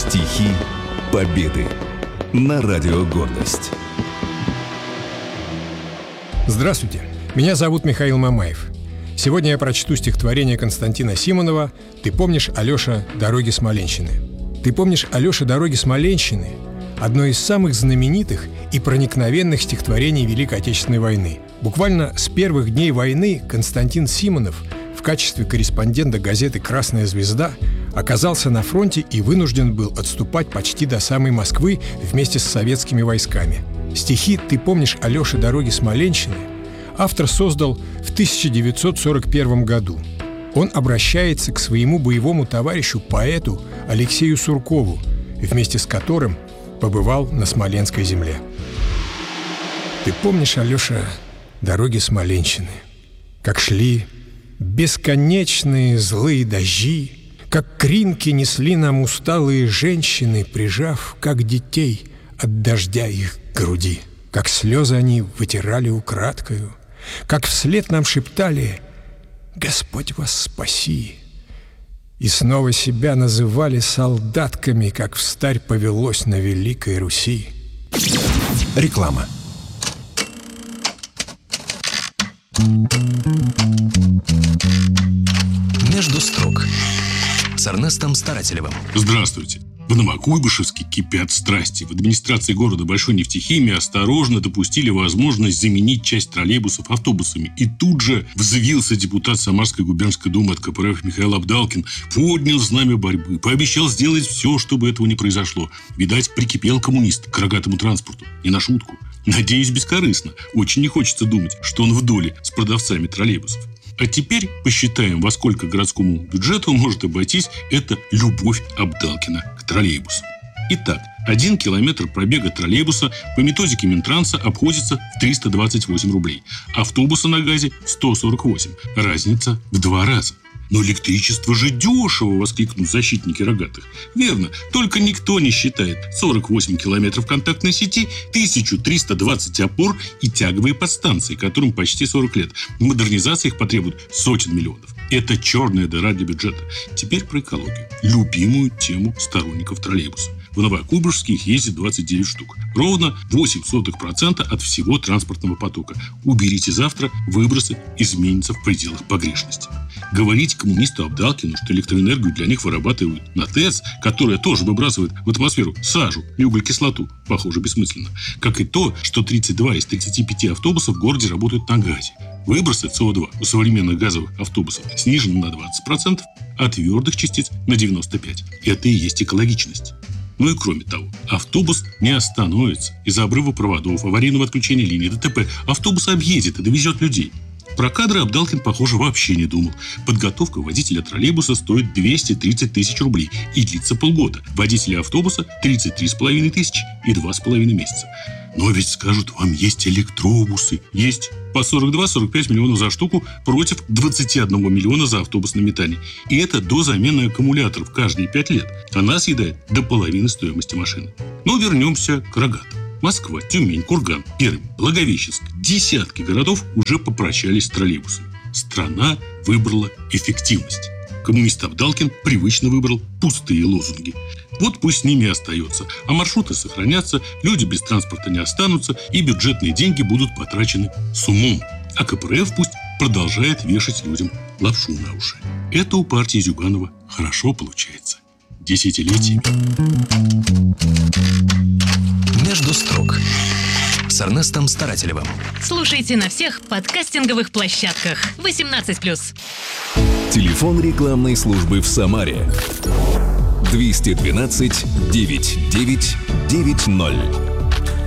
Стихи Победы на Радио Гордость. Здравствуйте, меня зовут Михаил Мамаев. Сегодня я прочту стихотворение Константина Симонова «Ты помнишь, Алеша, дороги Смоленщины». «Ты помнишь, Алеша, дороги Смоленщины» – одно из самых знаменитых и проникновенных стихотворений Великой Отечественной войны. Буквально с первых дней войны Константин Симонов в качестве корреспондента газеты «Красная звезда» оказался на фронте и вынужден был отступать почти до самой Москвы вместе с советскими войсками. Стихи «Ты помнишь, Алеша, дороги Смоленщины» автор создал в 1941 году. Он обращается к своему боевому товарищу, поэту Алексею Суркову, вместе с которым побывал на Смоленской земле. «Ты помнишь, Алеша, дороги Смоленщины, как шли бесконечные злые дожди, как кринки несли нам усталые женщины, прижав, как детей, от дождя их к груди, как слезы они вытирали украдкою, как вслед нам шептали: «Господь вас спаси!» И снова себя называли солдатками, как встарь повелось на Великой Руси. Реклама. Между строк с Эрнестом Старателевым. Здравствуйте. В Новокуйбышевске кипят страсти. В администрации города Большой нефтехимии осторожно допустили возможность заменить часть троллейбусов автобусами. И тут же взвился депутат Самарской губернской думы от КПРФ Михаил Абдалкин, поднял знамя борьбы, пообещал сделать все, чтобы этого не произошло. Видать, прикипел коммунист к рогатому транспорту. Не на шутку. Надеюсь, бескорыстно. Очень не хочется думать, что он в доле с продавцами троллейбусов. А теперь посчитаем, во сколько городскому бюджету может обойтись эта любовь Абдалкина к троллейбусу. Итак, 1 километр пробега троллейбуса по методике Минтранса обходится в 328 рублей. Автобуса на газе 148. Разница в 2 раза. «Но электричество же дешево!» — воскликнут защитники рогатых. Верно, только никто не считает 48 километров контактной сети, 1320 опор и тяговые подстанции, которым почти 40 лет. Модернизация их потребует сотен миллионов. Это черная дыра для бюджета. Теперь про экологию. Любимую тему сторонников троллейбуса. В Новокуйбышевске их ездит 29 штук. Ровно 0,08% от всего транспортного потока. Уберите завтра, выбросы изменятся в пределах погрешности. Говорить коммунисту Абдалкину, что электроэнергию для них вырабатывают на ТЭЦ, которая тоже выбрасывает в атмосферу сажу и углекислоту, похоже, бессмысленно. Как и то, что 32 из 35 автобусов в городе работают на газе. Выбросы СО2 у современных газовых автобусов снижены на 20%, а твердых частиц на 95%. Это и есть экологичность. Ну и кроме того, автобус не остановится из-за обрыва проводов, аварийного отключения линии, ДТП. Автобус объедет и довезет людей. Про кадры Абдалкин, похоже, вообще не думал. Подготовка водителя троллейбуса стоит 230 тысяч рублей и длится полгода. Водителя автобуса 33,5 тысячи и 2,5 месяца. Но ведь скажут, вам есть электробусы. Есть по 42-45 миллионов за штуку против 21 миллиона за автобусное метание. И это до замены аккумуляторов каждые 5 лет. Она съедает до половины стоимости машины. Но вернемся к рогатым. Москва, Тюмень, Курган, Пермь, Благовещенск. Десятки городов уже попрощались с троллейбусами. Страна выбрала эффективность. Коммунист Абдалкин привычно выбрал пустые лозунги. Вот пусть с ними и остается. А маршруты сохранятся, люди без транспорта не останутся, и бюджетные деньги будут потрачены с умом. А КПРФ пусть продолжает вешать людям лапшу на уши. Это у партии Зюганова хорошо получается. Десятилетиями. Между строк с Эрнестом Старателевым. Слушайте на всех подкастинговых площадках. 18+. Телефон рекламной службы в Самаре 212 99 90.